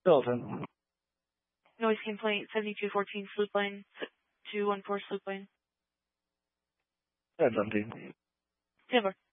Dalton. Noise complaint 7214 Sloop Lane 214 Sloop Lane. That's empty. Timber.